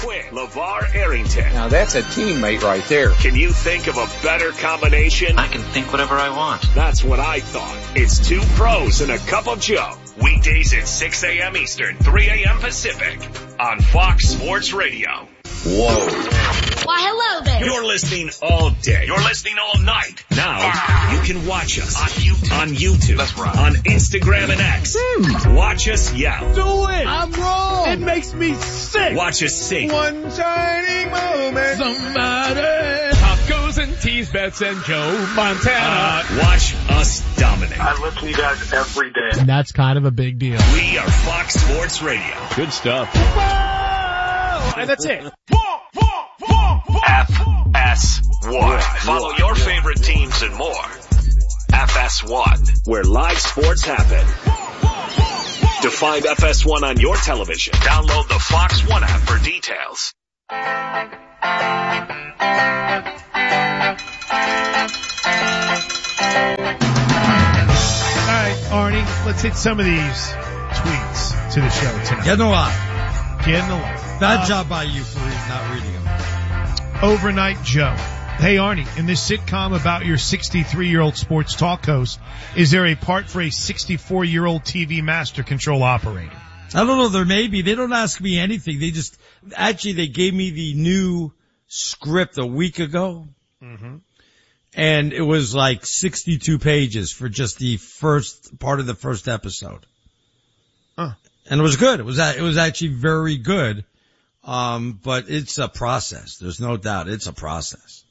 Quinn, LeVar Arrington. Now that's a teammate right there. Can you think of a better combination? I can think whatever I want. That's what I thought. It's two pros and a cup of Joe. Weekdays at 6 a.m. Eastern, 3 a.m. Pacific on Fox Sports Radio. Whoa. Why, hello there. You're listening all day. You're listening all night. Now, you can watch us on YouTube. That's right. On Instagram and X. Watch us yell. Do it. I'm wrong. It makes me sick. Watch us sing. One shining moment. Somebody. Tacos and teas, bets and Joe Montana. Watch us dominate. I listen to you guys every day. And that's kind of a big deal. We are Fox Sports Radio. Good stuff. And that's it. FS1. Follow your favorite teams and more. FS1, where live sports happen. To find FS1 on your television, download the Fox One app for details. All right, Arnie, let's hit some of these tweets to the show tonight. Getting a lot. Bad job by you for not reading them. Overnight Joe. Hey, Arnie, in this sitcom about your 63-year-old sports talk host, is there a part for a 64-year-old TV master control operator? I don't know. There may be. They don't ask me anything. They gave me the new script a week ago. Mm-hmm. And it was like 62 pages for just the first part of the first episode. Huh. And it was good. It was actually very good. But it's a process. There's no doubt. It's a process.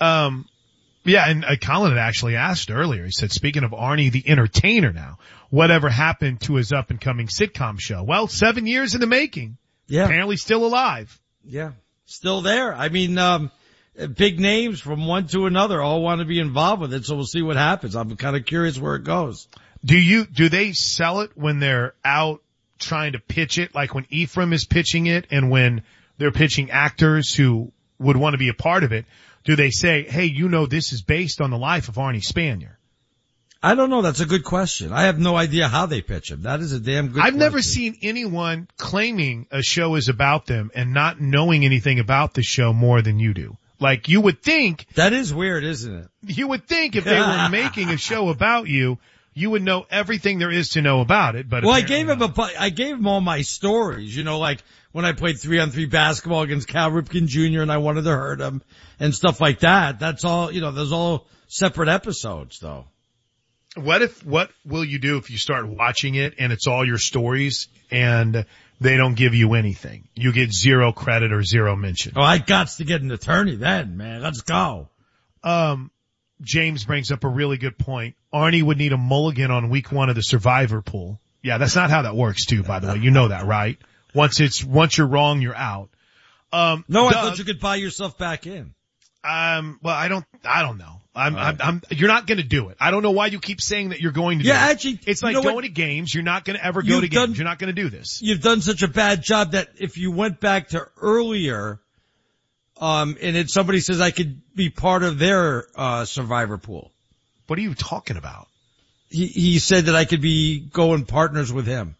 Yeah, and Colin had actually asked earlier. He said, speaking of Arnie, the entertainer now, whatever happened to his up-and-coming sitcom show? Well, 7 years in the making. Yeah. Apparently still alive. Yeah. Still there. I mean, big names from one to another all want to be involved with it, so we'll see what happens. I'm kind of curious where it goes. Do they sell it when they're out trying to pitch it, like when Ephraim is pitching it and when they're pitching actors who would want to be a part of it? Do they say, hey, this is based on the life of Arnie Spanier? I don't know. That's a good question. I have no idea how they pitch him. That is a damn good question. I've never seen anyone claiming a show is about them and not knowing anything about the show more than you do. Like, you would think. That is weird, isn't it? You would think if they were making a show about you, you would know everything there is to know about it. But well, I gave him all my stories, like when I played 3-on-3 basketball against Cal Ripken Jr. and I wanted to hurt him and stuff like that. That's all, there's all separate episodes though. What will you do if you start watching it and it's all your stories and they don't give you anything? You get zero credit or zero mention. Oh, I got to get an attorney then, man. Let's go. James brings up a really good point. Arnie would need a mulligan on week 1 of the Survivor pool. Yeah, that's not how that works too, by the way. You know that, right? Once you're wrong, you're out. No, Doug, I thought you could buy yourself back in. Well, I don't know. You're not going to do it. I don't know why you keep saying that you're going to do it. Yeah, actually. It's like going to games. You're not going to ever go to games. You're not going to do this. You've done such a bad job that if you went back to earlier, and somebody says I could be part of their, Survivor pool. What are you talking about? He said that I could be going partners with him.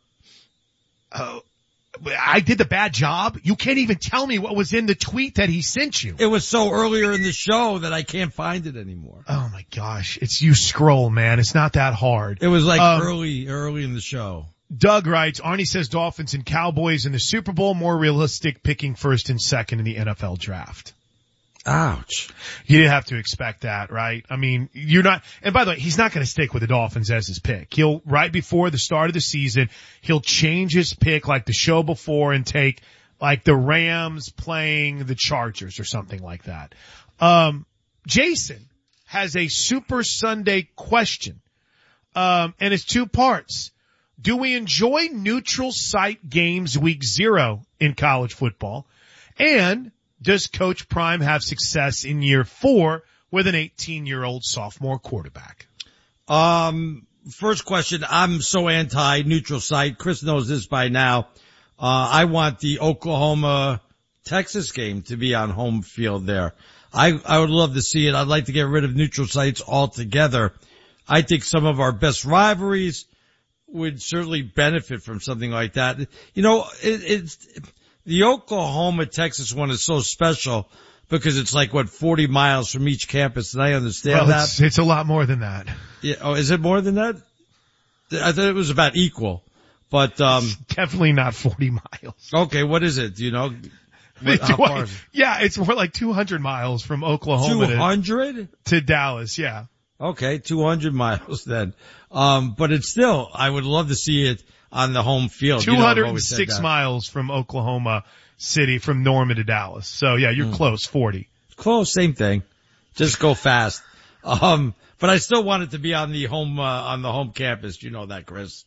I did the bad job? You can't even tell me what was in the tweet that he sent you. It was so earlier in the show that I can't find it anymore. Oh my gosh. You scroll, man. It's not that hard. It was like early in the show. Doug writes, Arnie says Dolphins and Cowboys in the Super Bowl, more realistic picking first and second in the NFL draft. Ouch. You didn't have to expect that, right? I mean, you're not, and by the way, he's not going to stick with the Dolphins as his pick. Right before the start of the season, he'll change his pick like the show before and take like the Rams playing the Chargers or something like that. Jason has a Super Sunday question, and it's 2 parts. Do we enjoy neutral site games week 0 in college football? And does Coach Prime have success in year 4 with an 18-year-old sophomore quarterback? First question, I'm so anti-neutral site. Chris knows this by now. I want the Oklahoma-Texas game to be on home field there. I would love to see it. I'd like to get rid of neutral sites altogether. I think some of our best rivalries would certainly benefit from something like that. The Oklahoma-Texas one is so special because it's like, 40 miles from each campus, and I understand that. It's a lot more than that. Yeah. Oh, is it more than that? I thought it was about equal, but, It's definitely not 40 miles. okay, what is it? Do you know? How far is it? Yeah, it's more like 200 miles from Oklahoma 200? to Dallas, yeah. Okay, 200 miles then. But it's still, I would love to see it on the home field. 206 miles from Oklahoma City, from Norman to Dallas. So yeah, you're close, 40. Close, same thing. Just go fast. But I still want it to be on the home campus. You know that, Chris.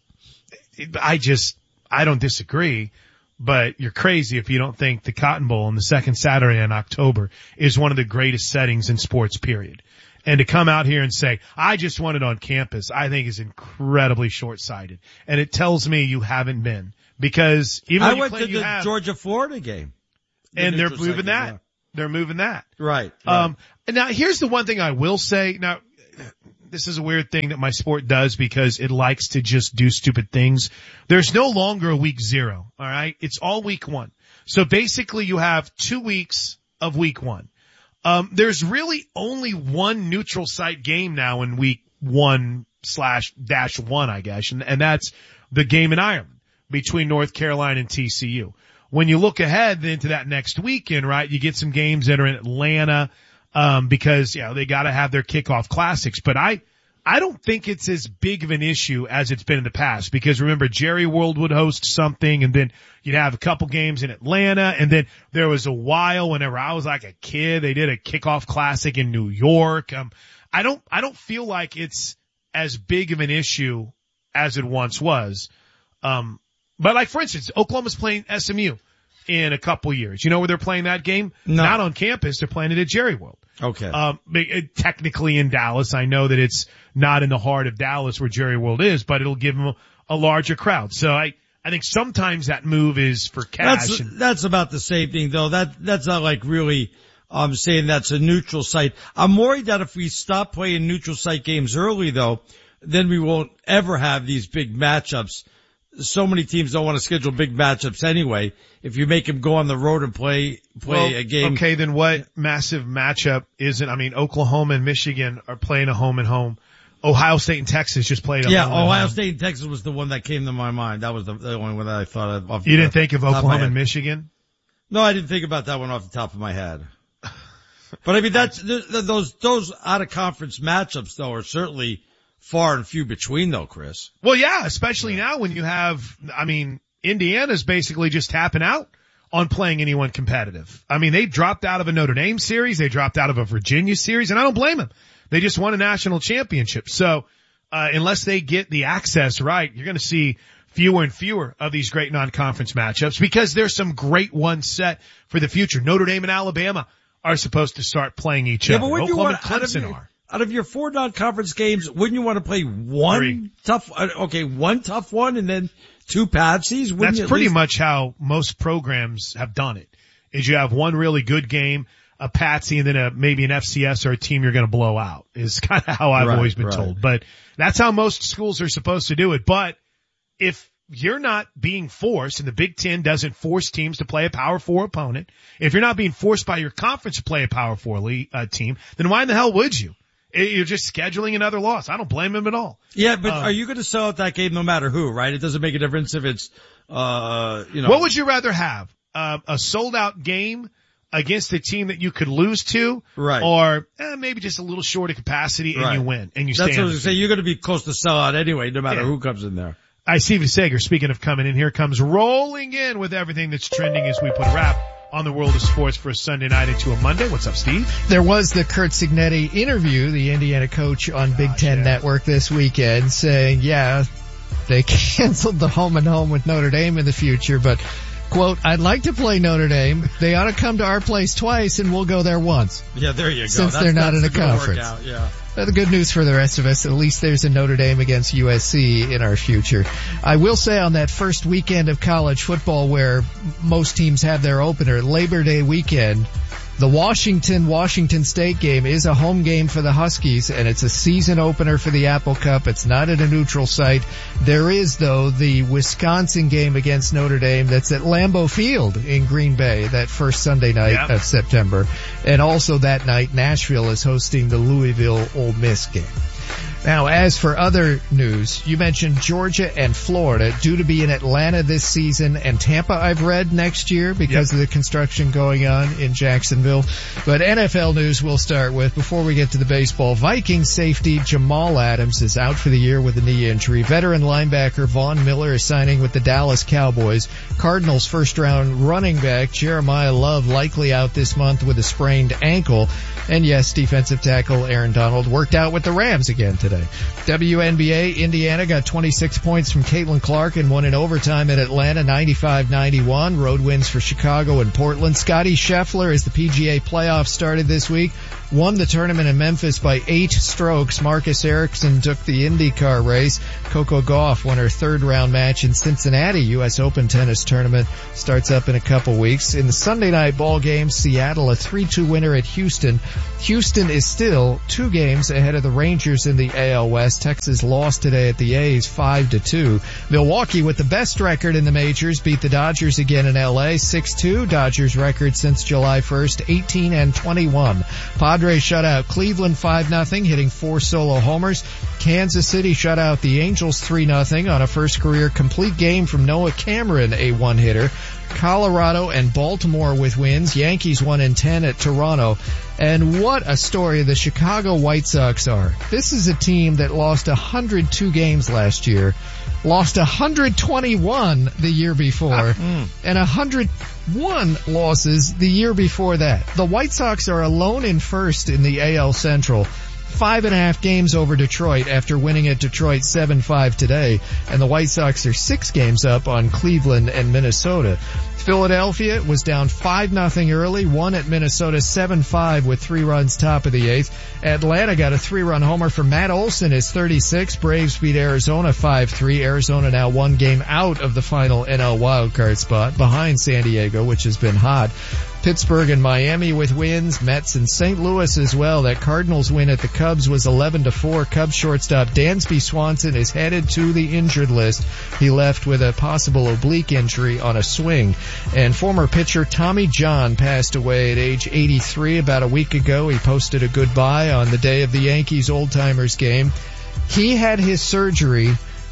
I don't disagree, but you're crazy if you don't think the Cotton Bowl on the second Saturday in October is one of the greatest settings in sports, period. And to come out here and say, I just want it on campus, I think is incredibly short-sighted. And it tells me you haven't been. Because even I went to the Georgia-Florida game. And they're moving that. Yeah. They're moving that. Right. And now here's the one thing I will say. Now, this is a weird thing that my sport does because it likes to just do stupid things. There's no longer a week 0. All right. It's all week 1. So basically you have 2 weeks of week 1. There's really only one neutral site game now in week 1/-1, I guess. And that's the game in Ireland between North Carolina and TCU. When you look ahead into that next weekend, right, you get some games that are in Atlanta, because, they gotta have their kickoff classics. But I don't think it's as big of an issue as it's been in the past, because remember, Jerry World would host something, and then you'd have a couple games in Atlanta, and then there was a while whenever I was like a kid, they did a kickoff classic in New York. I don't feel like it's as big of an issue as it once was. But like, for instance, Oklahoma's playing SMU in a couple years. You know where they're playing that game? No. Not on campus. They're playing it at Jerry World. Okay. Technically in Dallas. I know that it's not in the heart of Dallas where Jerry World is, but it'll give them a larger crowd. So I think sometimes that move is for cash. That's about the same thing though. That's not like really, saying that's a neutral site. I'm worried that if we stop playing neutral site games early though, then we won't ever have these big matchups. So many teams don't want to schedule big matchups anyway. If you make them go on the road and play a game. Okay, then what massive matchup isn't? I mean, Oklahoma and Michigan are playing a home and home. Ohio State and Texas just played a home and home. Ohio State and Texas was the one that came to my mind. That was the only one that I thought of. You didn't think of Oklahoma and Michigan? No, I didn't think about that one off the top of my head. But I mean, those out of conference matchups though are certainly far and few between though, Chris. Well, yeah, especially now when you have, Indiana's basically just tapping out on playing anyone competitive. I mean, they dropped out of a Notre Dame series. They dropped out of a Virginia series, and I don't blame them. They just won a national championship. So, unless they get the access right, you're going to see fewer and fewer of these great non-conference matchups because there's some great ones set for the future. Notre Dame and Alabama are supposed to start playing each other. But Oklahoma and Clemson are. Out of your 4 non-conference games, wouldn't you want to play one tough one and then 2 patsies? That's pretty much how most programs have done it, is you have one really good game, a patsy, and then maybe an FCS or a team you're going to blow out, is kind of how I've always been told. But that's how most schools are supposed to do it. But if you're not being forced, and the Big Ten doesn't force teams to play a Power 4 opponent, if you're not being forced by your conference to play a Power 4 team, then why in the hell would you? You're just scheduling another loss. I don't blame him at all. Yeah, but are you going to sell out that game no matter who, right? It doesn't make a difference if it's, What would you rather have? A sold out game against a team that you could lose to? Right. Or maybe just a little short of capacity and you win and you stay. That's what I was going to say. You're going to be close to sell out anyway, no matter who comes in there. Steve Sager, speaking of coming in, here comes rolling in with everything that's trending as we put a wrap on the world of sports for a Sunday night into a Monday. What's up, Steve? There was the Curt Cignetti interview, the Indiana coach on Big Ten Network this weekend, saying, they canceled the home and home with Notre Dame in the future, but, quote, I'd like to play Notre Dame. They ought to come to our place twice and we'll go there once. Yeah, there you go. Since they're not in a conference. Yeah. The good news for the rest of us, at least there's a Notre Dame against USC in our future. I will say on that first weekend of college football where most teams have their opener, Labor Day weekend, The Washington State game is a home game for the Huskies, and it's a season opener for the Apple Cup. It's not at a neutral site. There is, though, the Wisconsin game against Notre Dame that's at Lambeau Field in Green Bay, that first Sunday night of September. And also that night, Nashville is hosting the Louisville Ole Miss game. Now, as for other news, you mentioned Georgia and Florida due to be in Atlanta this season, and Tampa I've read next year because of the construction going on in Jacksonville. But NFL news we'll start with before we get to the baseball. Vikings safety Jamal Adams is out for the year with a knee injury. Veteran linebacker Von Miller is signing with the Dallas Cowboys. Cardinals first round running back Jeremiah Love likely out this month with a sprained ankle. And yes, defensive tackle Aaron Donald worked out with the Rams again today. WNBA, Indiana got 26 points from Caitlin Clark and won in overtime at Atlanta 95-91. Road wins for Chicago and Portland. Scottie Scheffler, as the PGA playoffs started this week, won the tournament in Memphis by 8 strokes. Marcus Ericsson took the IndyCar race. Coco Gauff won her third round match in Cincinnati. U.S. Open tennis tournament starts up in a couple weeks. In the Sunday night ball game, Seattle a 3-2 winner at Houston. Houston is still 2 games ahead of the Rangers in the AL West. Texas lost today at the A's 5-2. Milwaukee, with the best record in the majors, beat the Dodgers again in L.A. 6-2. Dodgers record since July 1st, 18-21. Padres shut out Cleveland 5-0, hitting 4 solo homers. Kansas City shut out the Angels 3-0 on a first career complete game from Noah Cameron, a one-hitter. Colorado and Baltimore with wins. Yankees 1-10 at Toronto. And what a story the Chicago White Sox are. This is a team that lost 102 games last year, lost 121 the year before, and 101 losses the year before that. The White Sox are alone in first in the AL Central. 5.5 games over Detroit after winning at Detroit 7-5 today, and the White Sox are 6 games up on Cleveland and Minnesota. Philadelphia was down 5-0 early, won at Minnesota 7-5 with 3 runs top of the 8th. Atlanta got a 3-run homer from Matt Olson, his 36. Braves beat Arizona 5-3. Arizona now 1 game out of the final NL wildcard spot, behind San Diego, which has been hot. Pittsburgh and Miami with wins. Mets and St. Louis as well. That Cardinals win at the Cubs was 11-4. Cubs shortstop Dansby Swanson is headed to the injured list. He left with a possible oblique injury on a swing. And former pitcher Tommy John passed away at age 83 about a week ago. He posted a goodbye on the day of the Yankees Old-Timers game. He had his surgery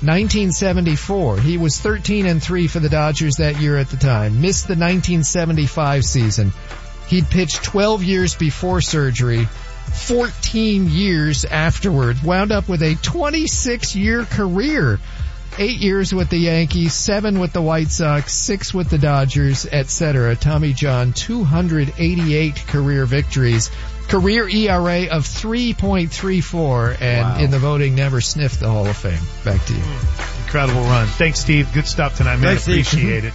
1974. He was 13-3 for the Dodgers that year at the time. Missed the 1975 season. He'd pitched 12 years before surgery, 14 years afterward. Wound up with a 26-year career. 8 years with the Yankees, 7 with the White Sox, 6 with the Dodgers, etc. Tommy John, 288 career victories. Career ERA of 3.34, and in the voting never sniffed the Hall of Fame. Back to you. Incredible run. Thanks, Steve. Good stuff tonight, man. Appreciate it.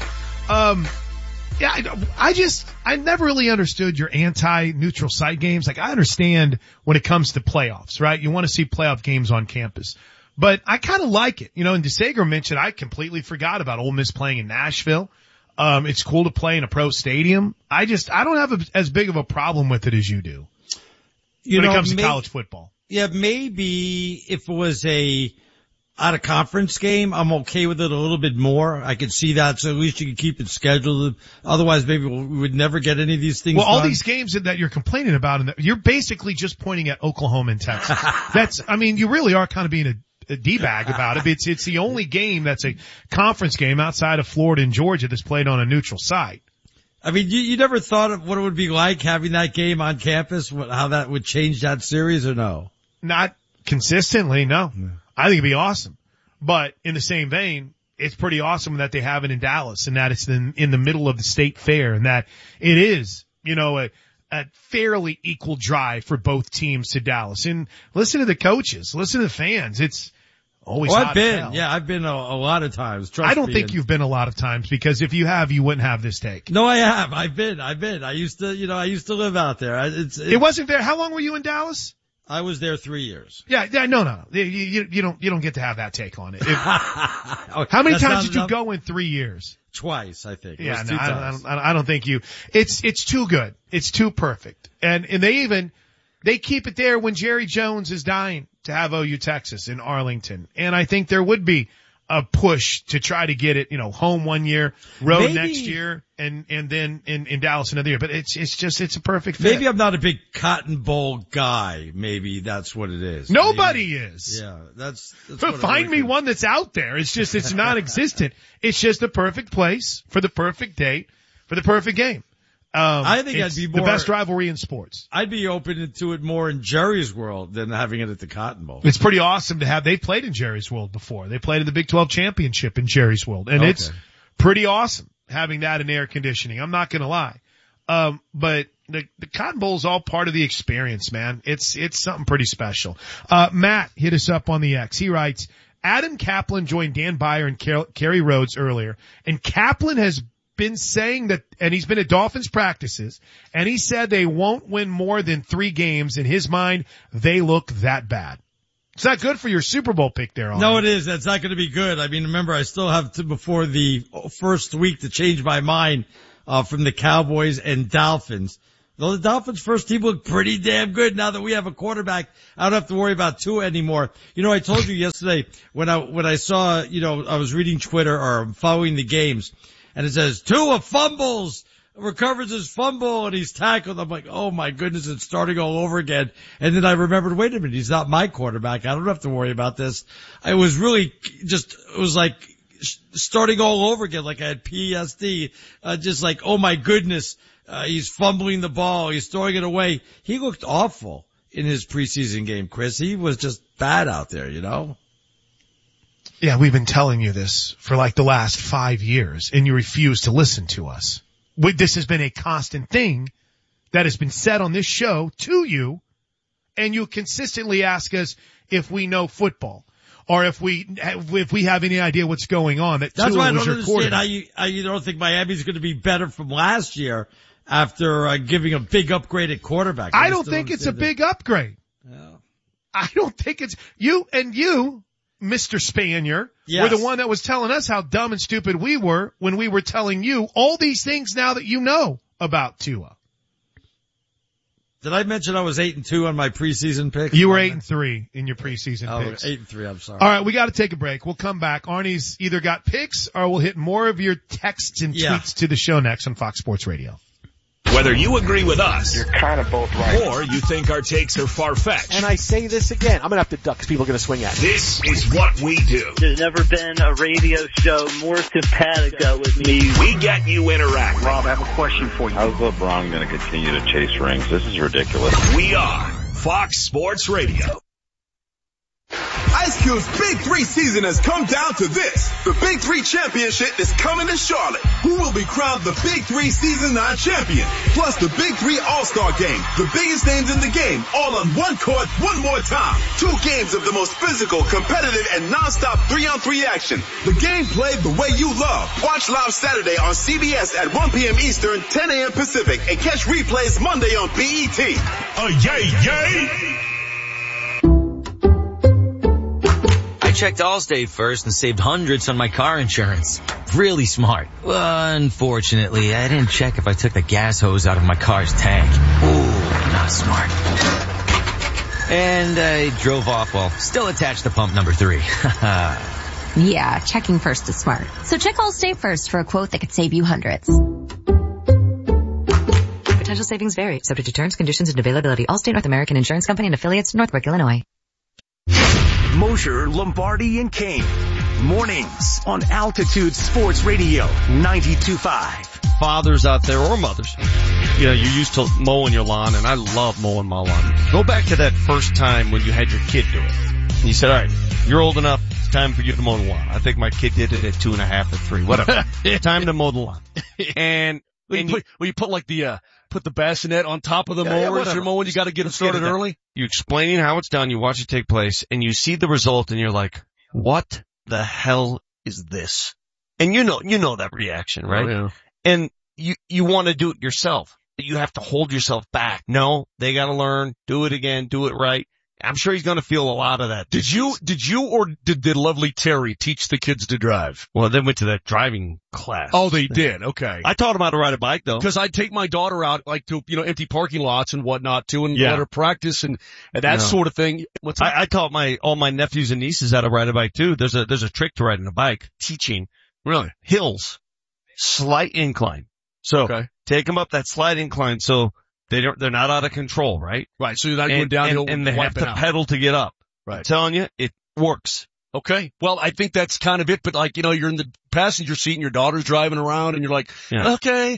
I never really understood your anti-neutral site games. Like, I understand when it comes to playoffs, right? You want to see playoff games on campus. But I kind of like it. You know, and DeSager mentioned, I completely forgot about Ole Miss playing in Nashville. It's cool to play in a pro stadium. I don't have as big of a problem with it as you do. When it comes to college football. Yeah, maybe if it was a out of conference game, I'm okay with it a little bit more. I could see that, so at least you can keep it scheduled. Otherwise, maybe we would never get any of these things done. All these games that you're complaining about, you're basically just pointing at Oklahoma and Texas. You really are kind of being a D-bag about it. It's the only game that's a conference game outside of Florida and Georgia that's played on a neutral site. I mean, you never thought of what it would be like having that game on campus, how that would change that series, or no? Not consistently, no. I think it'd be awesome. But in the same vein, it's pretty awesome that they have it in Dallas, and that it's in the middle of the state fair, and that it is, a fairly equal drive for both teams to Dallas. And listen to the coaches, listen to the fans. It's always hot as hell. I've been a lot of times. I don't think you've been a lot of times, because if you have, you wouldn't have this take. No, I have. I've been. I used to live out there. It wasn't there. How long were you in Dallas? I was there 3 years. Yeah, no. You don't get to have that take on it. How many times did you go in 3 years? twice, I think. Yeah, no, I don't think it's too good. It's too perfect. And they keep it there when Jerry Jones is dying to have OU Texas in Arlington. And I think there would be a push to try to get it, home one year, road next year, and then in Dallas another year. But it's a perfect fit. Maybe I'm not a big Cotton Bowl guy. Maybe that's what it is. Nobody is. Yeah, that's Find me one that's out there. It's non-existent. It's just the perfect place for the perfect date for the perfect game. I think I'd be more the best rivalry in sports. I'd be open to it more in Jerry's World than having it at the Cotton Bowl. It's pretty awesome to have. They played in Jerry's World before. They played in the Big 12 championship in Jerry's World, and it's pretty awesome having that in air conditioning. I'm not going to lie. But the Cotton Bowl is all part of the experience, man. It's something pretty special. Matt hit us up on the X. He writes, Adam Kaplan joined Dan Beyer and Kerry Rhodes earlier, and Kaplan has been saying that, and he's been at Dolphins practices, and he said they won't win more than 3 games. In his mind, they look that bad. It's not good for your Super Bowl pick there. No, it is. That's not going to be good. I mean, remember, I still have to, before the first week, to change my mind from the Cowboys and Dolphins. Though the Dolphins' first team looked pretty damn good now that we have a quarterback. I don't have to worry about Tua anymore. I told you yesterday when I saw, I was reading Twitter or following the games, and it says, Tua fumbles, recovers his fumble, and he's tackled. I'm like, oh my goodness, it's starting all over again. And then I remembered, wait a minute, he's not my quarterback. I don't have to worry about this. I was really it was like starting all over again, like I had PSD, just like, oh my goodness, he's fumbling the ball, he's throwing it away. He looked awful in his preseason game, Chris. He was just bad out there, Yeah, we've been telling you this for like the last 5 years, and you refuse to listen to us. This has been a constant thing that has been said on this show to you, and you consistently ask us if we know football or if we have any idea what's going on. That's why I don't understand how you don't think Miami's going to be better from last year after giving a big upgrade at quarterback. I don't think it's a big upgrade. Yeah. I don't think it's you, Mr. Spanier, were the one that was telling us how dumb and stupid we were when we were telling you all these things now that you know about Tua. Did I mention I was 8-2 on my preseason picks? You were 8-3 in your preseason picks. 8-3, I'm sorry. All right, we got to take a break. We'll come back. Arnie's either got picks or we'll hit more of your texts and tweets to the show next on Fox Sports Radio. Whether you agree with us, You're kind of both right. or you think our takes are far-fetched. And I say this again, I'm going to have to duck because people are going to swing at me. This is what we do. There's never been a radio show more simpatico with me. We get you interacting. Rob, I have a question for you. How's LeBron going to continue to chase rings? This is ridiculous. We are Fox Sports Radio. Ice Cube's Big 3 season has come down to this. The Big 3 Championship is coming to Charlotte. Who will be crowned the Big 3 Season 9 champion? Plus the Big 3 All-Star Game. The biggest names in the game, all on one court, one more time. 2 games of the most physical, competitive, and non-stop 3-on-3 action. The game played the way you love. Watch live Saturday on CBS at 1 p.m. Eastern, 10 a.m. Pacific, and catch replays Monday on BET. Yay! I checked Allstate first and saved hundreds on my car insurance. Really smart. Unfortunately, I didn't check if I took the gas hose out of my car's tank. Ooh, not smart. And I drove off while still attached to pump number 3. Yeah, checking first is smart. So check Allstate first for a quote that could save you hundreds. Potential savings vary, subject to terms, conditions, and availability. Allstate North American Insurance Company and affiliates, Northbrook, Illinois. Mosher, Lombardi, and Kane. Mornings on Altitude Sports Radio 92.5. Fathers out there or mothers, you're used to mowing your lawn, and I love mowing my lawn. Go back to that first time when you had your kid do it. And you said, all right, you're old enough. It's time for you to mow the lawn. I think my kid did it at 2.5 or 3, whatever. Time to mow the lawn. And you put like put the bassinet on top of the mower as you're mowing. You got to get it started early. You explaining how it's done. You watch it take place, and you see the result, and you're like, "What the hell is this?" And you know that reaction, right? Oh, yeah. And you want to do it yourself, but you have to hold yourself back. No, they got to learn. Do it again. Do it right. I'm sure he's going to feel a lot of that. Did you or did lovely Terry teach the kids to drive? Well, they went to that driving class. Oh, they did. Okay. I taught them how to ride a bike though. Cause I'd take my daughter out like to, empty parking lots and whatnot too and let her practice and that sort of thing. I taught all my nephews and nieces how to ride a bike too. There's a trick to riding a bike. Teaching. Really? Hills. Slight incline. So take them up that slight incline so they're not out of control, right? Right. So you're not going downhill and they have to pedal to get up. Right. I'm telling you, it works. Okay. Well, I think that's kind of it, but you're in the passenger seat and your daughter's driving around and you're like, okay,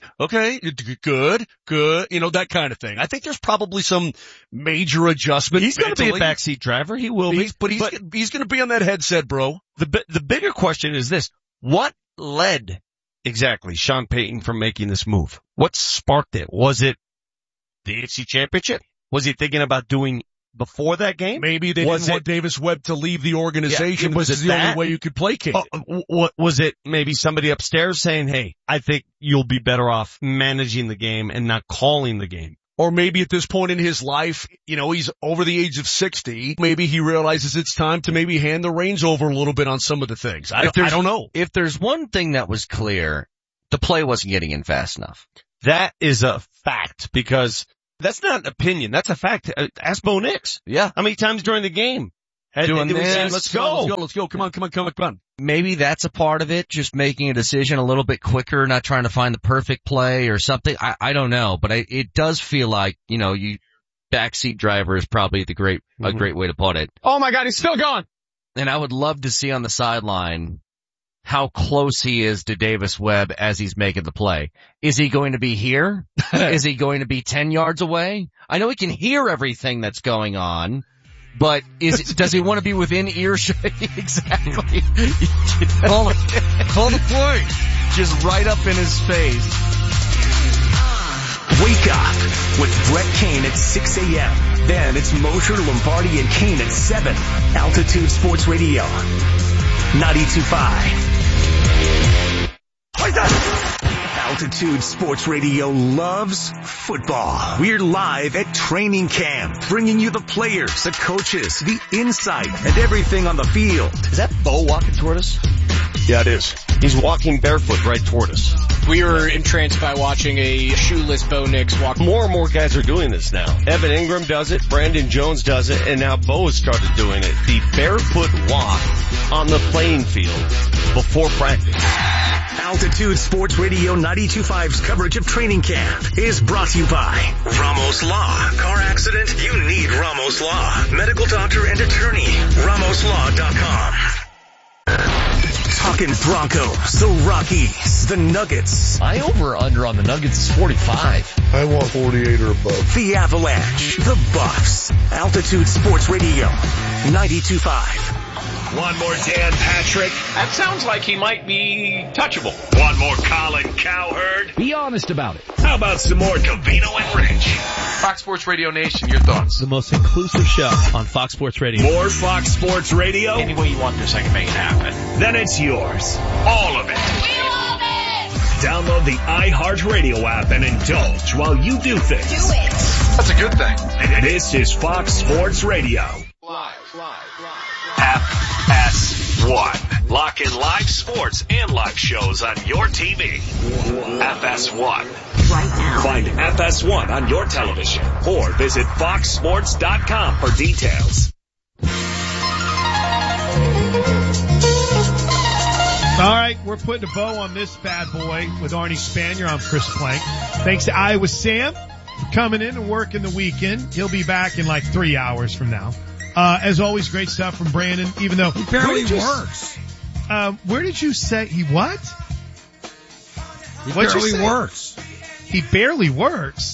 good, that kind of thing. I think there's probably some major adjustment. He's going to be a backseat driver. He will be. But he's going to be on that headset, bro. The bigger question is this. What led exactly Sean Payton from making this move? What sparked it? Was it the AFC Championship? Was he thinking about doing before that game? Maybe they didn't want Davis Webb to leave the organization. Was it the only way you could placate it? What was it? Maybe somebody upstairs saying, hey, I think you'll be better off managing the game and not calling the game. Or maybe at this point in his life, he's over the age of 60. Maybe he realizes it's time to maybe hand the reins over a little bit on some of the things. I don't know. If there's one thing that was clear, the play wasn't getting in fast enough. That is a fact because that's not an opinion. That's a fact. Ask Bo Nix. Yeah. How many times during the game? Doing this. Let's go. Come on. Maybe that's a part of it. Just making a decision a little bit quicker, not trying to find the perfect play or something. I don't know, but it does feel like, you backseat driver is probably a great way to put it. Oh my God, he's still going. And I would love to see on the sideline how close he is to Davis Webb as he's making the play. Is he going to be here? Is he going to be 10 yards away? I know he can hear everything that's going on. But does he want to be within earshot? Exactly. Call the play. Just right up in his face. Wake up with Brett Kane at 6 a.m. Then it's Mosher, Lombardi, and Kane at 7. Altitude Sports Radio. 92.5. Altitude Sports Radio loves football. We're live at training camp, bringing you the players, the coaches, the insight, and everything on the field. Is that Bo walking toward us? Yeah, it is. He's walking barefoot right toward us. We were entranced by watching a shoeless Bo Nix walk. More and more guys are doing this now. Evan Ingram does it, Brandon Jones does it, and now Bo has started doing it. The barefoot walk on the playing field before practice. Altitude Sports Radio 92.5's coverage of training camp is brought to you by Ramos Law. Car accident? You need Ramos Law. Medical doctor and attorney. RamosLaw.com. Talking Broncos, the Rockies, the Nuggets. My over-under on the Nuggets is 45. I want 48 or above. The Avalanche, the Buffs. Altitude Sports Radio 92.5. One more Dan Patrick. That sounds like he might be touchable. One more Colin Cowherd. Be honest about it. How about some more Covino and Rich? Fox Sports Radio Nation, your thoughts? The most inclusive show on Fox Sports Radio. More Fox Sports Radio? Any way you want this, I can make it happen. Then it's yours. All of it. We love it! Download the iHeartRadio app and indulge while you do things. Do it! That's a good thing. This is Fox Sports Radio. Live. FS1. Lock in live sports and live shows on your TV. FS1. Right now. Find FS1 on your television or visit foxsports.com for details. All right, we're putting a bow on this bad boy with Arnie Spanier. I'm Chris Plank. Thanks to Iowa Sam for coming in and working the weekend. He'll be back in like 3 hours from now. As always, great stuff from Brandon, even though he barely works. Where did you say he what? He barely works. He barely works.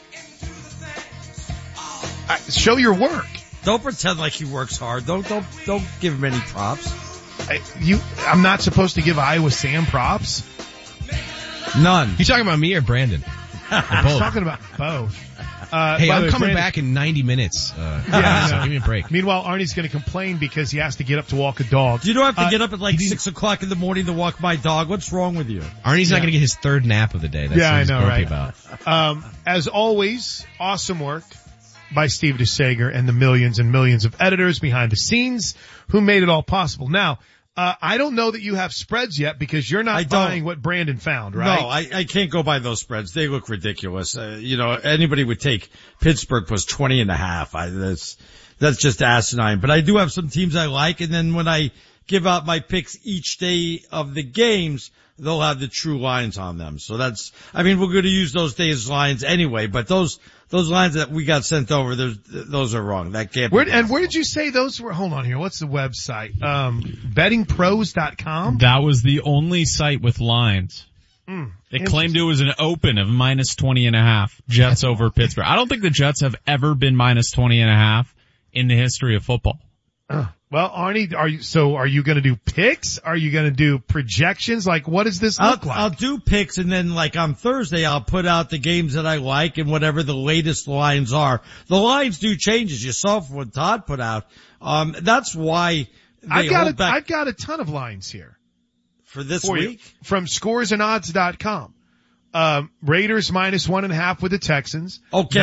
Show your work. Don't pretend like he works hard. Don't give him any props. I'm not supposed to give Iowa Sam props? None. You talking about me or Brandon? I'm talking about both. Hey, I'm coming back in 90 minutes. So give me a break. Meanwhile, Arnie's going to complain because he has to get up to walk a dog. You don't have to get up at like 6 o'clock in the morning to walk my dog. What's wrong with you? Arnie's not going to get his third nap of the day. That's what he's grumpy about. As always, awesome work by Steve DeSager and the millions and millions of editors behind the scenes who made it all possible. Now, I don't know that you have spreads yet because you're not buying what Brandon found, right? No, I can't go by those spreads. They look ridiculous. Anybody would take Pittsburgh plus 20.5. That's just asinine. But I do have some teams I like, and then when I give out my picks each day of the games, they'll have the true lines on them. So we're going to use those days lines anyway, but those lines that we got sent over, those are wrong. That can't be. And where did you say those were? Hold on here. What's the website? Bettingpros.com? That was the only site with lines. It claimed it was an open of minus 20.5. Jets over Pittsburgh. I don't think the Jets have ever been minus 20.5 in the history of football. Well, Arnie, are you going to do picks? Are you going to do projections? Like, what does this look like? I'll do picks, and then like on Thursday, I'll put out the games that I like and whatever the latest lines are. The lines do change, as you saw from what Todd put out. That's why I've got a ton of lines here for this week from scoresandodds.com. Raiders minus 1.5 with the Texans.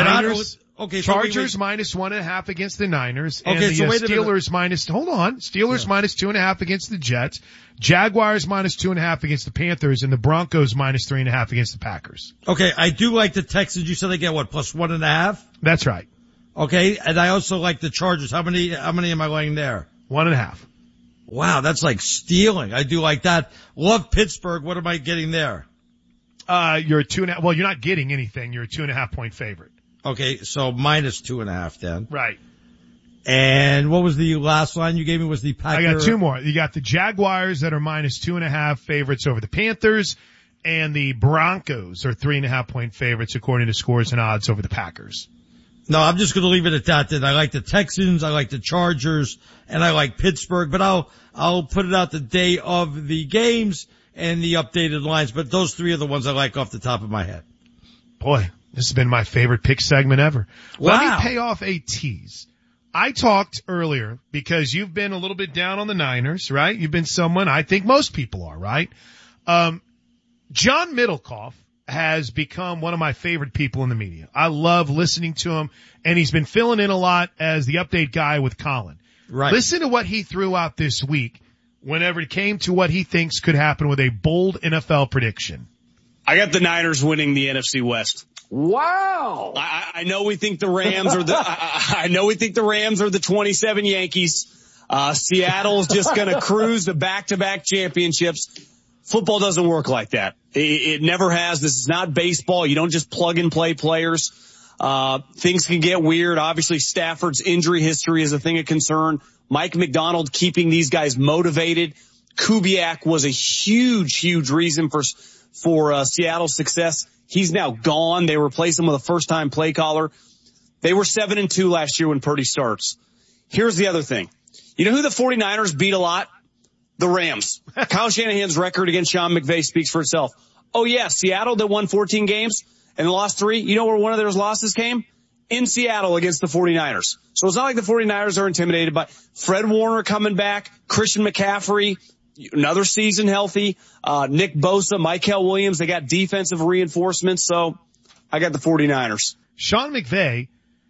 Chargers minus 1.5 against the Niners. And the Steelers minus 2.5 against the Jets. Jaguars minus 2.5 against the Panthers, and the Broncos minus 3.5 against the Packers. Okay, I do like the Texans. You said they get plus 1.5? That's right. Okay, and I also like the Chargers. How many am I laying there? 1.5. Wow, that's like stealing. I do like that. Love Pittsburgh. What am I getting there? You're 2.5. Well, you're not getting anything. You're a 2.5 point favorite. Okay, so minus 2.5 then. Right. And what was the last line you gave me? Was the Packers? I got two more. You got the Jaguars that are minus 2.5 favorites over the Panthers, and the Broncos are 3.5 point favorites according to Scores and Odds over the Packers. No, I'm just going to leave it at that then. I like the Texans, I like the Chargers, and I like Pittsburgh, but I'll put it out the day of the games and the updated lines, but those three are the ones I like off the top of my head. Boy, this has been my favorite pick segment ever. Wow. Let me pay off a tease. I talked earlier because you've been a little bit down on the Niners, right? You've been someone, I think most people are, right? John Middlecoff has become one of my favorite people in the media. I love listening to him, and he's been filling in a lot as the update guy with Colin. Right. Listen to what he threw out this week whenever it came to what he thinks could happen with a bold NFL prediction. I got the Niners winning the NFC West. Wow. I know we think the Rams are I know we think the Rams are the 27 Yankees. Seattle's just gonna cruise the back-to-back championships. Football doesn't work like that. It never has. This is not baseball. You don't just plug and play players. Things can get weird. Obviously, Stafford's injury history is a thing of concern. Mike McDonald keeping these guys motivated. Kubiak was a huge reason for Seattle's success. He's now gone. They replaced him with a first-time play caller. They were 7-2 last year when Purdy starts. Here's the other thing. You know who the 49ers beat a lot? The Rams. Kyle Shanahan's record against Sean McVay speaks for itself. Oh yeah, Seattle that won 14 games and lost 3. You know where one of those losses came? In Seattle against the 49ers. So it's not like the 49ers are intimidated by Fred Warner coming back, Christian McCaffrey, another season healthy, Nick Bosa, Mykel Williams. They got defensive reinforcements. So I got the 49ers. Sean McVay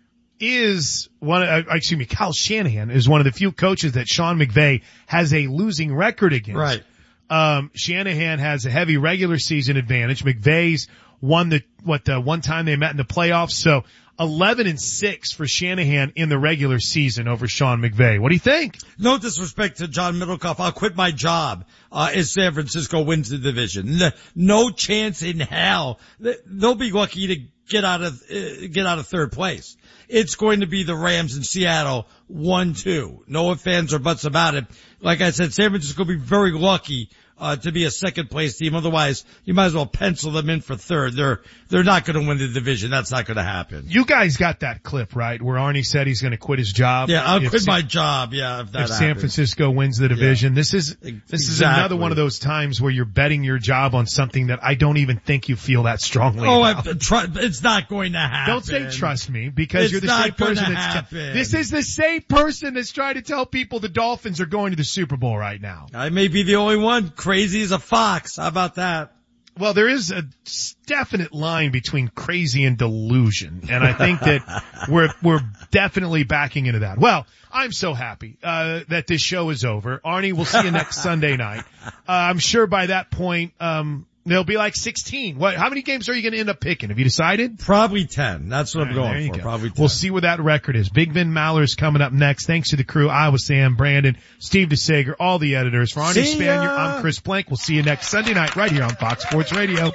is Kyle Shanahan is one of the few coaches that Sean McVay has a losing record against. Right. Shanahan has a heavy regular season advantage. McVay's won the one time they met in the playoffs. So 11-6 for Shanahan in the regular season over Sean McVay. What do you think? No disrespect to John Middlecoff. I'll quit my job if San Francisco wins the division. No chance in hell. They'll be lucky to get out of third place. It's going to be the Rams in Seattle 1-2. No ifs, ands, or buts about it. Like I said, San Francisco will be very lucky to be a second place team. Otherwise, you might as well pencil them in for third. They're not going to win the division. That's not going to happen. You guys got that clip, right? Where Arnie said he's going to quit his job. Yeah, I'll quit my job. Yeah, if San Francisco wins the division. Yeah. This is another one of those times where you're betting your job on something that I don't even think you feel that strongly about. It's not going to happen. Don't say trust me, because you're the same person this is the same person that's trying to tell people the Dolphins are going to the Super Bowl right now. I may be the only one crazy as a fox. How about that? Well, there is a definite line between crazy and delusion, and I think that we're definitely backing into that. Well, I'm so happy that this show is over. Arnie, we'll see you next Sunday night. I'm sure by that point there'll be like 16. How many games are you going to end up picking? Have you decided? Probably 10. That's what I'm going for. Go. Probably 10. We'll see what that record is. Big Ben Maller is coming up next. Thanks to the crew. I was Sam, Brandon, Steve DeSager, all the editors. For Arnie Spanier, I'm Chris Blank. We'll see you next Sunday night right here on Fox Sports Radio.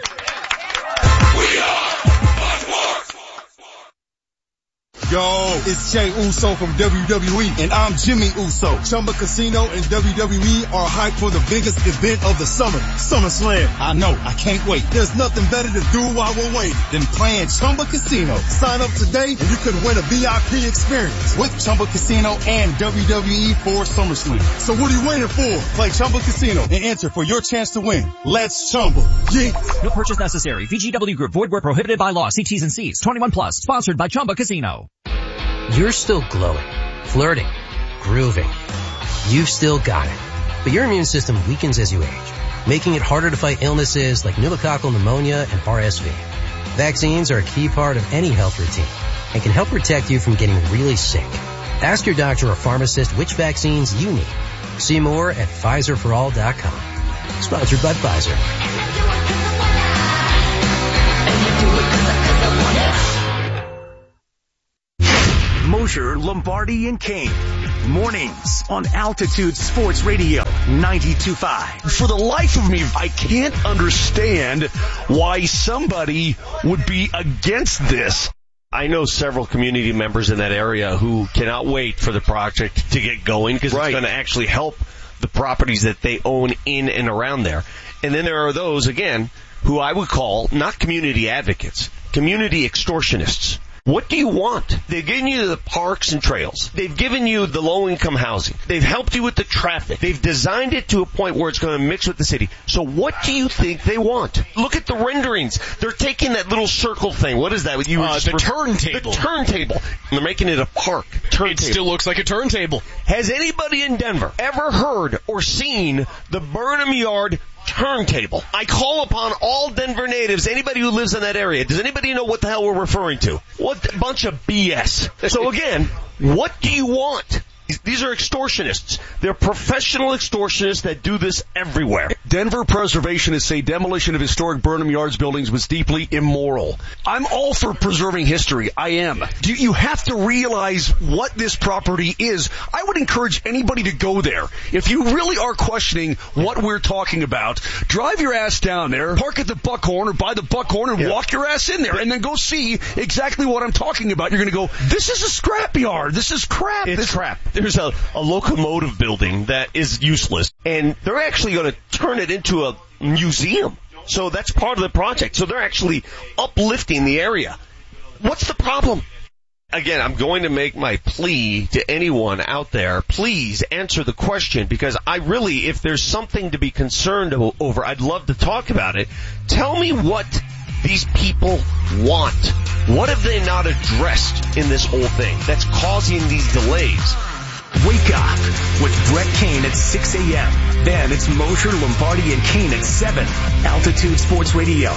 Yo, it's Jey Uso from WWE, and I'm Jimmy Uso. Chumba Casino and WWE are hyped for the biggest event of the summer, SummerSlam. I know, I can't wait. There's nothing better to do while we're waiting than playing Chumba Casino. Sign up today and you could win a VIP experience with Chumba Casino and WWE for SummerSlam. So what are you waiting for? Play Chumba Casino and enter for your chance to win. Let's Chumba. Yeah. No purchase necessary. VGW Group. Void where prohibited by law. See T's and C's. 21 plus. Sponsored by Chumba Casino. You're still glowing, flirting, grooving. You've still got it. But your immune system weakens as you age, making it harder to fight illnesses like pneumococcal pneumonia and RSV. Vaccines are a key part of any health routine and can help protect you from getting really sick. Ask your doctor or pharmacist which vaccines you need. See more at PfizerForAll.com. Sponsored by Pfizer. Mosher, Lombardi, and Kane. Mornings on Altitude Sports Radio 92.5. For the life of me, I can't understand why somebody would be against this. I know several community members in that area who cannot wait for the project to get going because it's going to actually help the properties that they own in and around there. And then there are those, again, who I would call not community advocates, community extortionists. What do you want? They've given you the parks and trails. They've given you the low-income housing. They've helped you with the traffic. They've designed it to a point where it's going to mix with the city. So what do you think they want? Look at the renderings. They're taking that little circle thing. What is that? The turntable. The turntable. And they're making it a park. It still looks like a turntable. Has anybody in Denver ever heard or seen the Burnham Yard turntable? I call upon all Denver natives, anybody who lives in that area. Does anybody know what the hell we're referring to? What a bunch of BS. So again, what do you want? These are extortionists. They're professional extortionists that do this everywhere. Denver preservationists say demolition of historic Burnham Yards buildings was deeply immoral. I'm all for preserving history. I am. You have to realize what this property is. I would encourage anybody to go there. If you really are questioning what we're talking about, drive your ass down there, park at the Buckhorn or by the Buckhorn and walk your ass in there and then go see exactly what I'm talking about. You're going to go, this is a scrapyard. This is crap. It's crap. There's a locomotive building that is useless, and they're actually going to turn it into a museum. So that's part of the project. So they're actually uplifting the area. What's the problem? Again, I'm going to make my plea to anyone out there. Please answer the question, because I really, if there's something to be concerned over, I'd love to talk about it. Tell me what these people want. What have they not addressed in this whole thing that's causing these delays? Wake up with Brett Kane at 6 a.m. Then it's Mosher, Lombardi, and Kane at 7. Altitude Sports Radio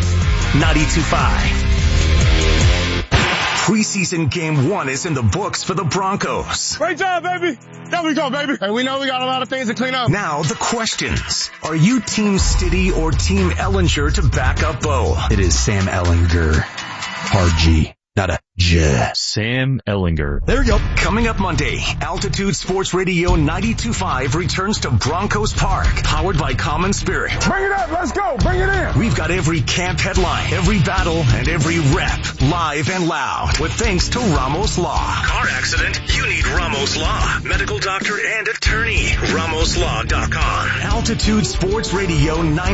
92.5. Preseason Game 1 is in the books for the Broncos. Great job, baby. There we go, baby. And we know we got a lot of things to clean up. Now the questions. Are you Team Stiddy or Team Ellinger to back up Bo? It is Sam Ellinger. Hard G. Not a J. Sam Ellinger. There you go. Coming up Monday, Altitude Sports Radio 92.5 returns to Broncos Park, powered by Common Spirit. Bring it up. Let's go. Bring it in. We've got every camp headline, every battle, and every rep, live and loud, with thanks to Ramos Law. Car accident? You need Ramos Law. Medical doctor and attorney. RamosLaw.com. Altitude Sports Radio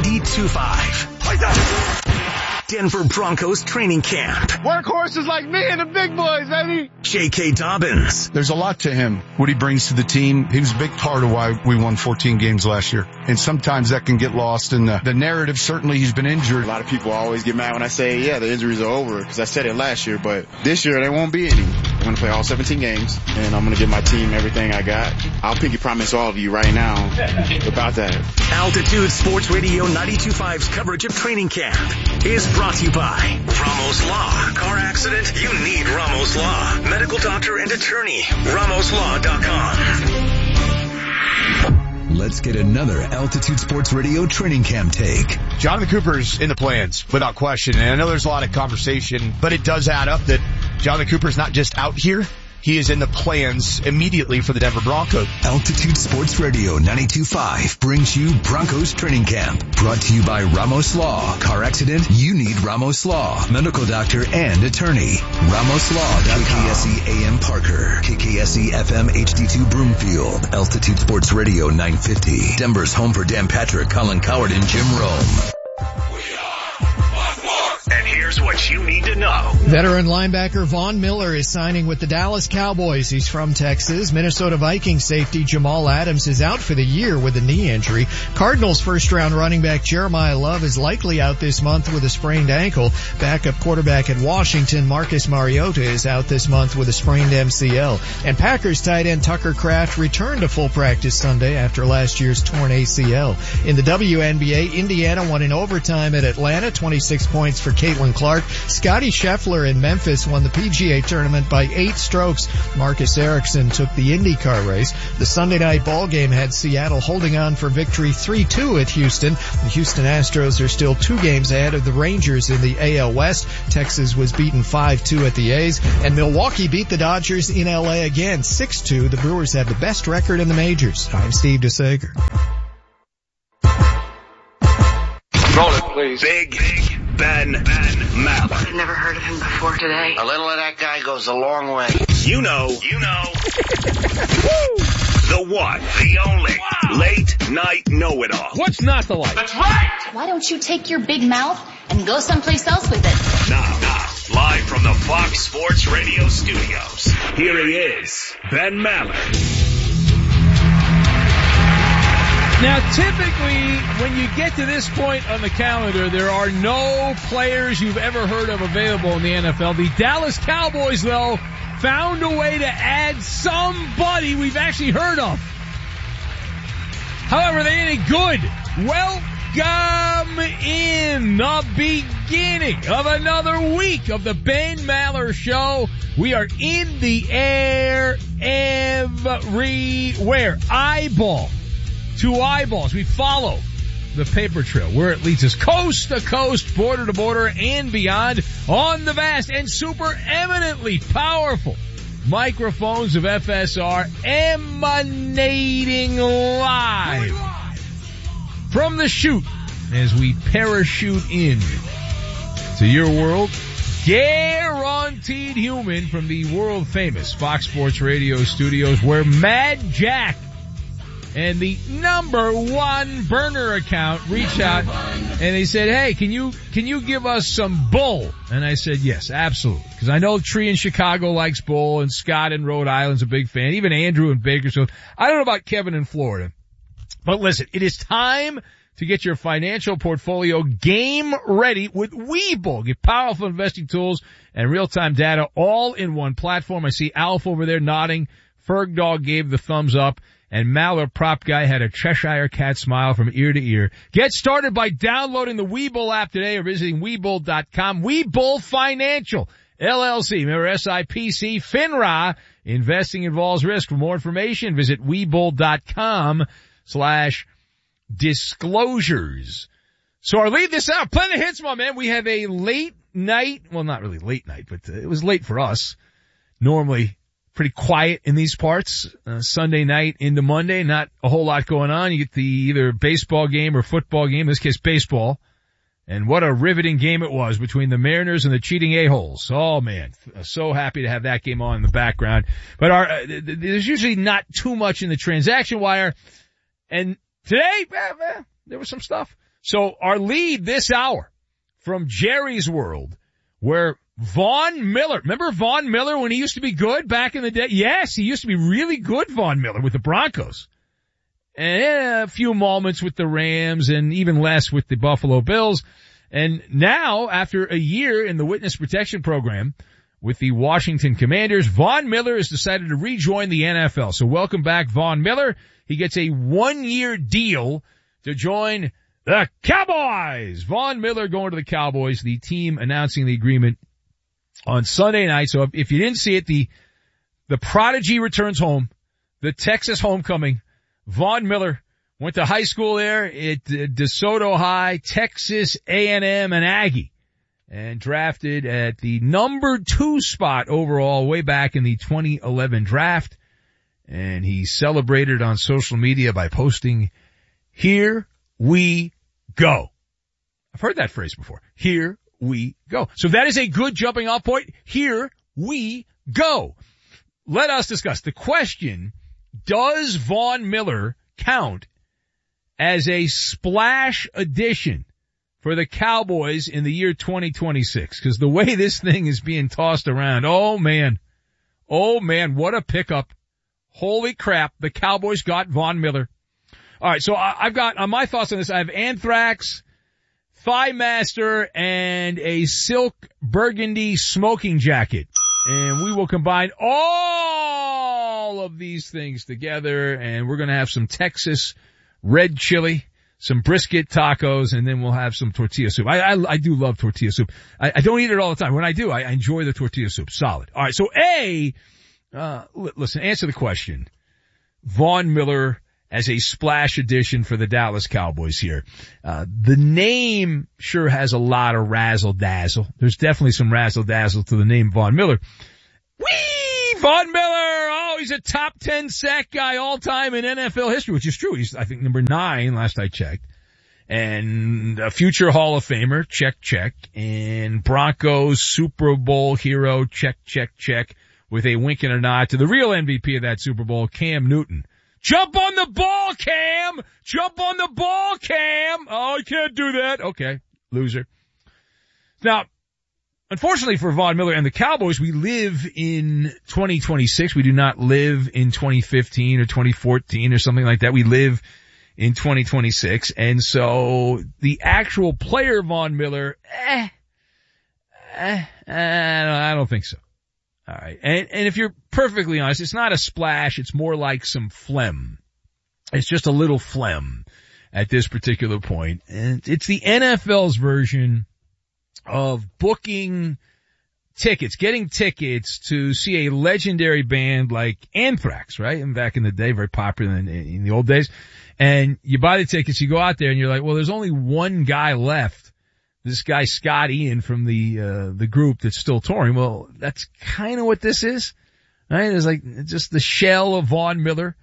92.5. Denver Broncos training camp. Workhorses like me and the big boys, baby. J.K. Dobbins. There's a lot to him, what he brings to the team. He was a big part of why we won 14 games last year. And sometimes that can get lost in the narrative. Certainly he's been injured. A lot of people always get mad when I say, yeah, the injuries are over, because I said it last year, but this year there won't be any. I'm going to play all 17 games, and I'm going to give my team everything I got. I'll pinky promise all of you right now about that. Altitude Sports Radio 92.5's coverage of training camp is brought to you by Ramos Law. Car accident? You need Ramos Law. Medical doctor and attorney. RamosLaw.com. Let's get another Altitude Sports Radio training camp take. Jonathan Cooper's in the plans, without question. And I know there's a lot of conversation, but it does add up that Jonathan Cooper's not just out here. He is in the plans immediately for the Denver Broncos. Altitude Sports Radio 92.5 brings you Broncos Training Camp. Brought to you by Ramos Law. Car accident? You need Ramos Law. Medical doctor and attorney. RamosLaw.com. KKSE AM Parker. KKSE FM HD2 Broomfield. Altitude Sports Radio 950. Denver's home for Dan Patrick, Colin Coward, and Jim Rome. And here's what you need to know. Veteran linebacker Von Miller is signing with the Dallas Cowboys. He's from Texas. Minnesota Vikings safety Jamal Adams is out for the year with a knee injury. Cardinals first-round running back Jeremiah Love is likely out this month with a sprained ankle. Backup quarterback at Washington Marcus Mariota is out this month with a sprained MCL. And Packers tight end Tucker Kraft returned to full practice Sunday after last year's torn ACL. In the WNBA, Indiana won in overtime at Atlanta, 26 points for Caitlin Clark. Scottie Scheffler in Memphis won the PGA tournament by 8 strokes. Marcus Ericsson took the IndyCar race. The Sunday night ball game had Seattle holding on for victory 3-2 at Houston. The Houston Astros are still 2 games ahead of the Rangers in the AL West. Texas was beaten 5-2 at the A's. And Milwaukee beat the Dodgers in LA again 6-2. The Brewers have the best record in the majors. I'm Steve DeSager. Roll it, please. Big Ben Maller. I've never heard of him before today. A little of that guy goes a long way. You know. The one, the only, late night know-it-all. What's not the light? That's right! Why don't you take your big mouth and go someplace else with it? Now, live from the Fox Sports Radio studios, here he is, Ben Maller. Now, typically, when you get to this point on the calendar, there are no players you've ever heard of available in the NFL. The Dallas Cowboys, though, found a way to add somebody we've actually heard of. However, they ain't good. Welcome in the beginning of another week of the Ben Maller Show. We are in the air everywhere. Eyeball to eyeballs. We follow the paper trail where it leads us coast to coast, border to border, and beyond on the vast and super eminently powerful microphones of FSR, emanating live from the chute as we parachute in to your world. Guaranteed human from the world famous Fox Sports Radio studios, where Mad Jack and the #1 burner account reached out and they said, hey, can you give us some bull? And I said, yes, absolutely. Cause I know Tree in Chicago likes bull and Scott in Rhode Island's a big fan. Even Andrew in Bakersfield. I don't know about Kevin in Florida, but listen, it is time to get your financial portfolio game ready with Webull. Get powerful investing tools and real-time data all in one platform. I see Alf over there nodding. Ferg Dog gave the thumbs up. And Maller Prop Guy had a Cheshire Cat smile from ear to ear. Get started by downloading the Webull app today or visiting Webull.com. Webull Financial, LLC, member SIPC, FINRA. Investing involves risk. For more information, visit Webull.com/disclosures. So our lead this hour, plenty of hits, my man. We have a late night, well, not really late night, but it was late for us. Normally pretty quiet in these parts. Sunday night into Monday, not a whole lot going on. You get the either baseball game or football game, in this case baseball. And what a riveting game it was between the Mariners and the cheating a-holes. Oh man, so happy to have that game on in the background. But there's usually not too much in the transaction wire. And today, there was some stuff. So our lead this hour from Jerry's World, where Von Miller, remember Von Miller when he used to be good back in the day? Yes, he used to be really good, Von Miller, with the Broncos. And a few moments with the Rams and even less with the Buffalo Bills. And now, after a year in the witness protection program, with the Washington Commanders. Von Miller has decided to rejoin the NFL. So welcome back, Von Miller. He gets a 1-year deal to join the Cowboys. Von Miller going to the Cowboys, the team announcing the agreement on Sunday night. So if you didn't see it, the prodigy returns home, the Texas homecoming. Von Miller went to high school there at DeSoto High, Texas A&M, and Aggie, and drafted at the number 2 spot overall way back in the 2011 draft. And he celebrated on social media by posting, "Here we go." I've heard that phrase before. Here we go. So that is a good jumping off point. Here we go. Let us discuss the question, does Von Miller count as a splash addition for the Cowboys in the year 2026? Because the way this thing is being tossed around, oh man, what a pickup. Holy crap, the Cowboys got Von Miller. All right, so I've got, on my thoughts on this, I have Anthrax, Thigh Master, and a silk burgundy smoking jacket. And we will combine all of these things together, and we're going to have some Texas red chili, some brisket tacos, and then we'll have some tortilla soup. I do love tortilla soup. I don't eat it all the time. When I do, I enjoy the tortilla soup. Solid. All right, so listen, answer the question. Von Miller as a splash addition for the Dallas Cowboys here. The name sure has a lot of razzle-dazzle. There's definitely some razzle-dazzle to the name Von Miller. Whee! Von Miller! Oh, he's a top 10 sack guy all time in NFL history, which is true. He's, I think, number 9 last I checked. And a future Hall of Famer, check. And Broncos Super Bowl hero, check. With a wink and a nod to the real MVP of that Super Bowl, Cam Newton. Jump on the ball, Cam! Jump on the ball, Cam! Oh, you can't do that. Okay, loser. Now, unfortunately for Von Miller and the Cowboys, we live in 2026. We do not live in 2015 or 2014 or something like that. We live in 2026. And so the actual player Von Miller, I don't think so. All right. And if you're perfectly honest, it's not a splash. It's more like some phlegm. It's just a little phlegm at this particular point. And it's the NFL's version of booking tickets, getting tickets to see a legendary band like Anthrax, right? And back in the day, very popular in the old days. And you buy the tickets, you go out there and you're like, well, there's only one guy left. This guy, Scott Ian from the group that's still touring. Well, that's kind of what this is, right? It's like just the shell of Von Miller,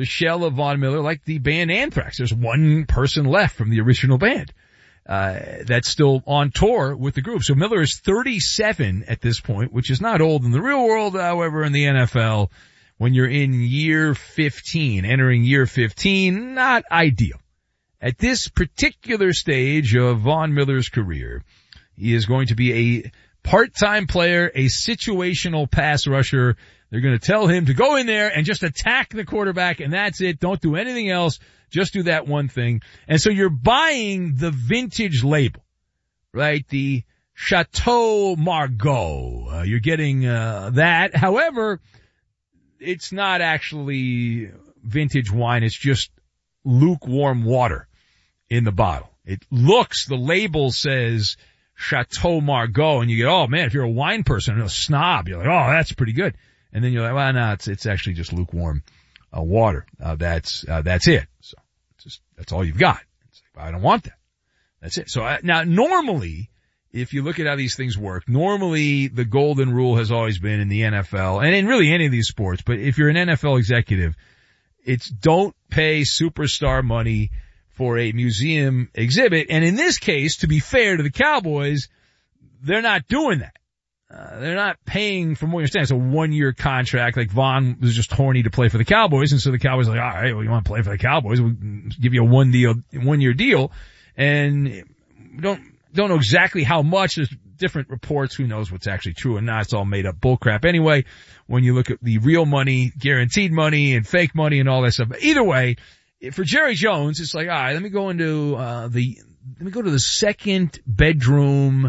like the band Anthrax. There's one person left from the original band, that's still on tour with the group. So Miller is 37 at this point, which is not old in the real world. However, in the NFL, when you're in year 15, entering year 15, not ideal. At this particular stage of Von Miller's career, he is going to be a part-time player, a situational pass rusher. They're going to tell him to go in there and just attack the quarterback, and that's it. Don't do anything else. Just do that one thing. And so you're buying the vintage label, right? The Chateau Margaux. You're getting that. However, it's not actually vintage wine. It's just lukewarm water in the bottle. It looks, the label says Chateau Margaux, and you go, oh man, if you're a wine person, a snob, you're like, oh, that's pretty good. And then you're like, well, no, it's actually just lukewarm water. That's it. So that's all you've got. It's like, I don't want that. That's it. So now normally, if you look at how these things work, normally the golden rule has always been in the NFL and in really any of these sports, but if you're an NFL executive, it's don't pay superstar money for a museum exhibit. And in this case, to be fair to the Cowboys, they're not doing that. They're not paying, from what you understand, it's a 1-year contract. Like Von was just horny to play for the Cowboys. And so the Cowboys are like, all right, well, you want to play for the Cowboys? We'll give you a 1-year deal. And we don't know exactly how much. There's different reports. Who knows what's actually true and not. It's all made up bullcrap anyway. When you look at the real money, guaranteed money and fake money and all that stuff. Either way, for Jerry Jones, it's like, all right, let me go to the second bedroom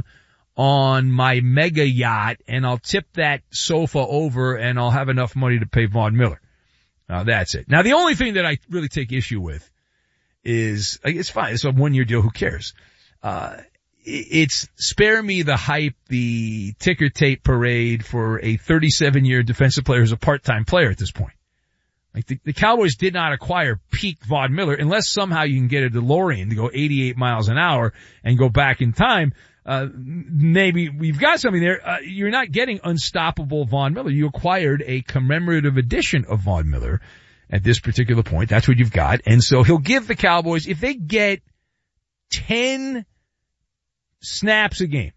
on my mega yacht, and I'll tip that sofa over, and I'll have enough money to pay Von Miller. That's it. Now, the only thing that I really take issue with is, it's fine. It's a 1-year deal. Who cares? It's spare me the hype, the ticker tape parade for a 37-year defensive player who's a part-time player at this point. Like the Cowboys did not acquire peak Von Miller unless somehow you can get a DeLorean to go 88 miles an hour and go back in time. Maybe we've got something there. You're not getting unstoppable Von Miller. You acquired a commemorative edition of Von Miller at this particular point. That's what you've got. And so he'll give the Cowboys, if they get 10 snaps a game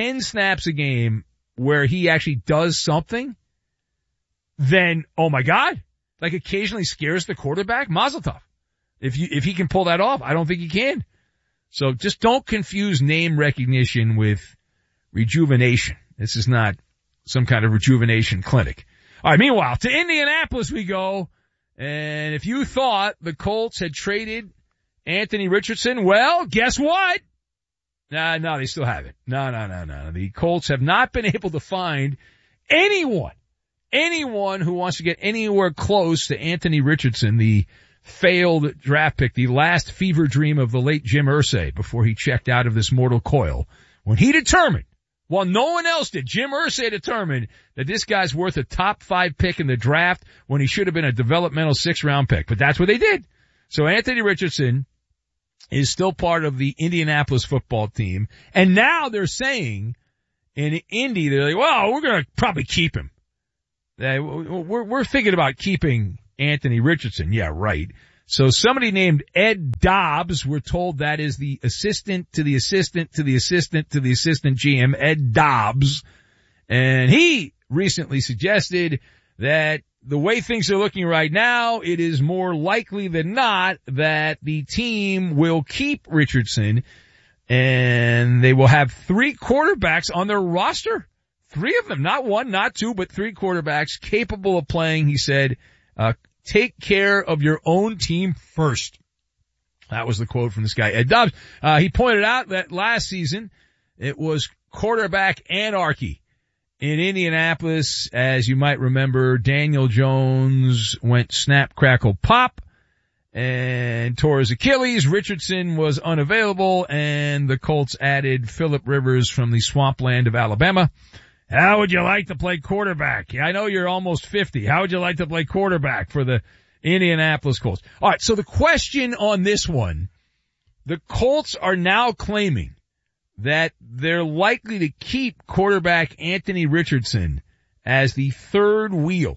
where he actually does something, then, oh my God, like occasionally scares the quarterback, Mazel tov. If he can pull that off, I don't think he can. So just don't confuse name recognition with rejuvenation. This is not some kind of rejuvenation clinic. All right, meanwhile, to Indianapolis we go. And if you thought the Colts had traded Anthony Richardson, well, guess what? No, they still haven't. No. The Colts have not been able to find anyone who wants to get anywhere close to Anthony Richardson, the failed draft pick, the last fever dream of the late Jim Irsay before he checked out of this mortal coil. When he determined, while no one else did, Jim Irsay determined that this guy's worth a top 5 pick in the draft when he should have been a developmental 6th-round pick. But that's what they did. So Anthony Richardson is still part of the Indianapolis football team. And now they're saying in Indy, they're like, well, we're going to probably keep him. We're thinking about keeping Anthony Richardson. Yeah, right. So somebody named Ed Dobbs, we're told that is the assistant to the assistant to the assistant to the assistant GM, Ed Dobbs. And he recently suggested that the way things are looking right now, it is more likely than not that the team will keep Richardson and they will have 3 quarterbacks on their roster. 3 of them, not 1, not 2, but 3 quarterbacks capable of playing, he said, take care of your own team first. That was the quote from this guy, Ed Dobbs. He pointed out that last season it was quarterback anarchy in Indianapolis. As you might remember, Daniel Jones went snap, crackle, pop and tore his Achilles. Richardson was unavailable and the Colts added Phillip Rivers from the swampland of Alabama. How would you like to play quarterback? I know you're almost 50. How would you like to play quarterback for the Indianapolis Colts? All right, so the question on this one, the Colts are now claiming that they're likely to keep quarterback Anthony Richardson as the third wheel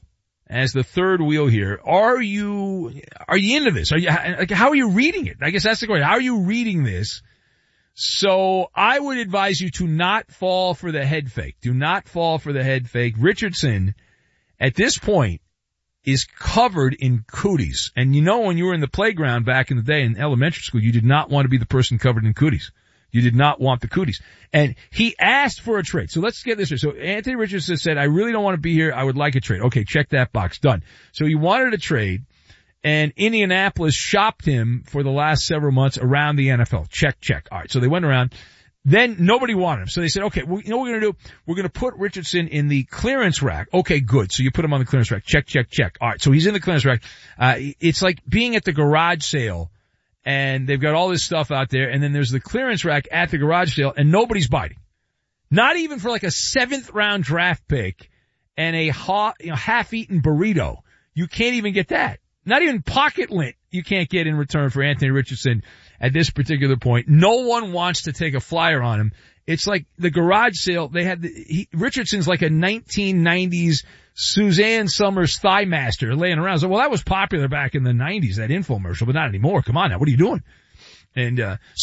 here. Are you into this? How are you reading it? I guess that's the question. How are you reading this? So I would advise you to not fall for the head fake. Do not fall for the head fake. Richardson, at this point, is covered in cooties. And you know when you were in the playground back in the day in elementary school, you did not want to be the person covered in cooties. You did not want the cooties. And he asked for a trade. So let's get this right. So Anthony Richardson said, I really don't want to be here. I would like a trade. Okay, check that box. Done. So he wanted a trade. And Indianapolis shopped him for the last several months around the NFL. Check. All right. So they went around. Then nobody wanted him. So they said, okay, well, you know what we're going to do? We're going to put Richardson in the clearance rack. Okay, good. So you put him on the clearance rack. Check. All right. So he's in the clearance rack. It's like being at the garage sale and they've got all this stuff out there. And then there's the clearance rack at the garage sale and nobody's biting. Not even for like a 7th round draft pick and a half-eaten burrito. You can't even get that. Not even pocket lint you can't get in return for Anthony Richardson at this particular point. No one wants to take a flyer on him. It's like the garage sale. They had Richardson's like a 1990s Suzanne Summers Thigh Master laying around. So, well, that was popular back in the 90s, that infomercial, but not anymore. Come on now. What are you doing? And,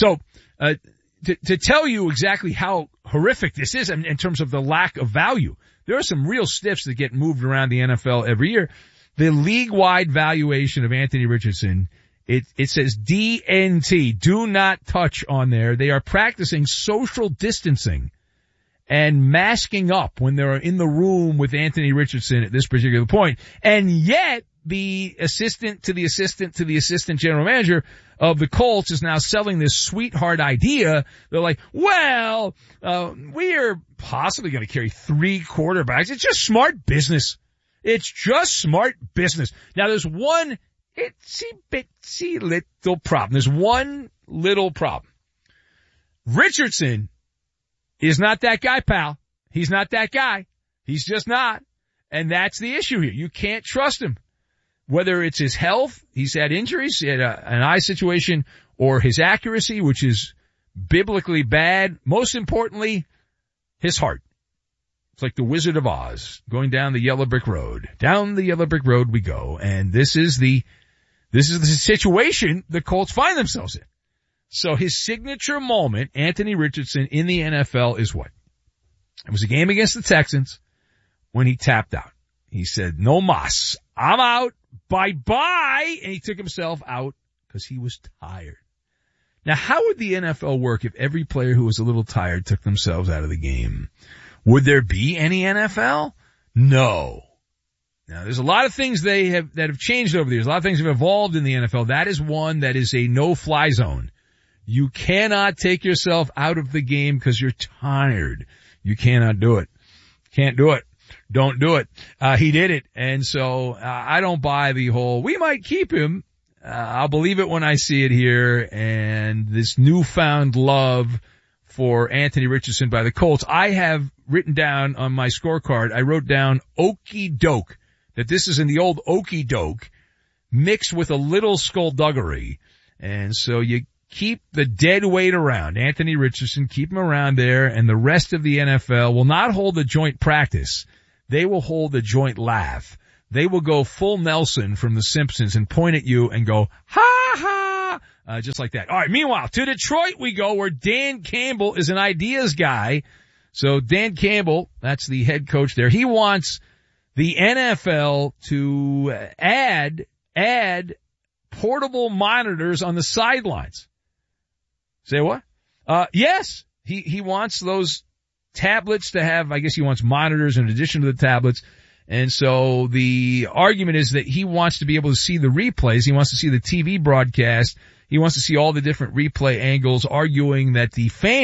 to tell you exactly how horrific this is in terms of the lack of value, there are some real stiffs that get moved around the NFL every year. The league-wide valuation of Anthony Richardson, it says DNT, do not touch on there. They are practicing social distancing and masking up when they're in the room with Anthony Richardson at this particular point. And yet, the assistant to the assistant to the assistant general manager of the Colts is now selling this sweetheart idea. They're like, well, we are possibly going to carry 3 quarterbacks. It's just smart business. It's just smart business. Now there's one itsy little problem. There's one little problem. Richardson is not that guy, pal. He's not that guy. He's just not. And that's the issue here. You can't trust him. Whether it's his health, he's had injuries, he had an eye situation, or his accuracy, which is biblically bad. Most importantly, his heart. It's like the Wizard of Oz going down the yellow brick road. Down the yellow brick road we go. And this is the situation the Colts find themselves in. So his signature moment, Anthony Richardson in the NFL, is what? It was a game against the Texans when he tapped out. He said, no mas. I'm out. Bye-bye. And he took himself out because he was tired. Now, how would the NFL work if every player who was a little tired took themselves out of the game? Would there be any NFL? No. Now, there's a lot of things that have changed over the years. A lot of things have evolved in the NFL. That is one that is a no-fly zone. You cannot take yourself out of the game because you're tired. You cannot do it. Can't do it. Don't do it. He did it. And so I don't buy the whole, we might keep him. I'll believe it when I see it here. And this newfound love for Anthony Richardson by the Colts. I have written down on my scorecard, I wrote down okey doke, that this is in the old okey doke mixed with a little skullduggery. And so you keep the dead weight around. Anthony Richardson, keep him around there, and the rest of the NFL will not hold a joint practice. They will hold a joint laugh. They will go full Nelson from The Simpsons and point at you and go, ha ha, just like that. All right, meanwhile, to Detroit we go, where Dan Campbell is an ideas guy. So Dan Campbell, that's the head coach there, he wants the NFL to add portable monitors on the sidelines. Say what? Yes. He wants those tablets to have, I guess he wants monitors in addition to the tablets. And so the argument is that he wants to be able to see the replays. He wants to see the TV broadcast. He wants to see all the different replay angles, arguing that the fan